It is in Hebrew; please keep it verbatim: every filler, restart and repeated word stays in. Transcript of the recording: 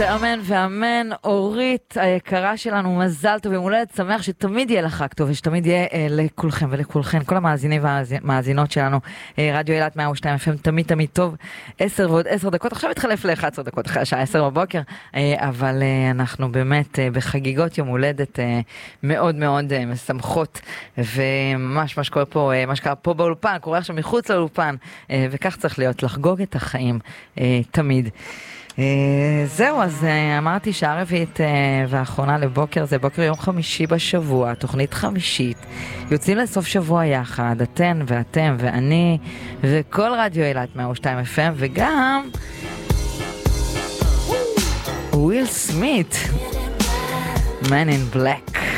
אמן ואמן. אורית היקרה שלנו, מזל טוב ויום הולדת שמח, שתמיד יהיה לך חג טוב ושתמיד יהיה אה, לכולכם ולכולכן, כל המאזינים והמאזינות שלנו. אה, רדיו אילת מאה ושתיים אף אם תמיד תמיד טוב. עשר ועוד עשר דקות, עכשיו התחלף ל-אחת עשרה דקות אחרי השעה עשר בבוקר, אה, אבל אה, אנחנו באמת אה, בחגיגות יום הולדת אה, מאוד מאוד אה, משמחות, וממש מה שקורה פה, אה, מה שקרה פה באולפן, קורה עכשיו מחוץ לאולפן, אה, וכך צריך להיות, לחגוג את החיים אה, תמיד. Uh, זהו, אז uh, אמרתי שעה רביעית uh, והאחרונה לבוקר, זה בוקר יום חמישי בשבוע, תוכנית חמישית, יוצאים לסוף שבוע יחד, אתן ואתם ואני וכל רדיו אילת מאה ושתיים אף אם, וגם וויל סמית, Man in Black.